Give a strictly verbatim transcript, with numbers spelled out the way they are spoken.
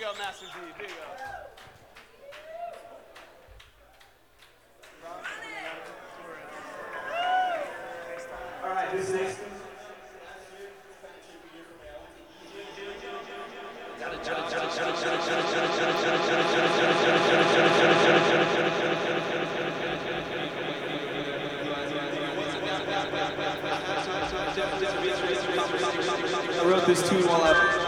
Big up Master D. Big up. All right, who's next? I wrote this tune while I